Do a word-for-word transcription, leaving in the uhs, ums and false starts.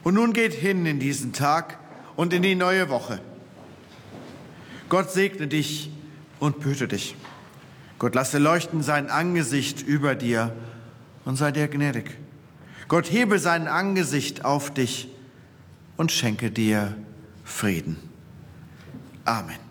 Und nun geht hin in diesen Tag und in die neue Woche. Gott segne dich und behüte dich. Gott lasse leuchten sein Angesicht über dir und sei dir gnädig. Gott hebe sein Angesicht auf dich und schenke dir Frieden. Amen.